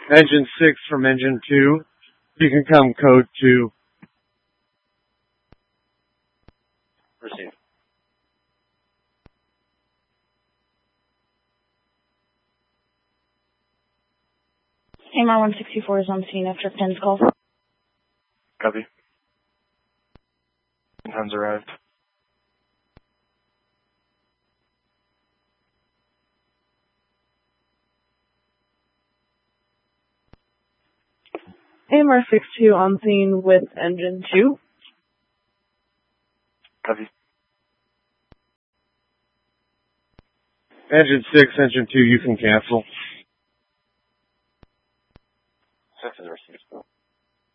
Engine 6 from Engine 2. You can come code 2. Receive. AMR 164 is on scene after Penn's call. Copy. Time's arrived. AMR 62 on scene with Engine 2. Copy. Engine 6, Engine 2, you can cancel. 6 is received.